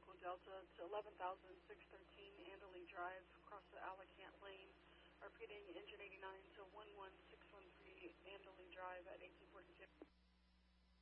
Echo Delta to 11,613 Anderley Drive, across the Alicant Lane. Repeating, engine 89 to